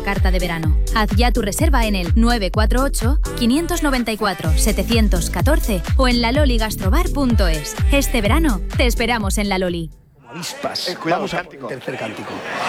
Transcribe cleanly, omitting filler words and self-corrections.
carta de verano. Haz ya tu reserva en el 948-594-714 o en laloligastrobar.es. Este verano te esperamos en La Loli. Avispas. Cuidado, Vamos a cántico. tercer cántico.